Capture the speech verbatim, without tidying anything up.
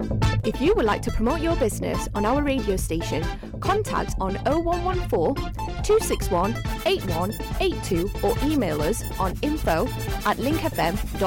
If you would like to promote your business on our radio station, contact on oh one one four, two six one, eight one eight two or email us on info at linkfm dot com.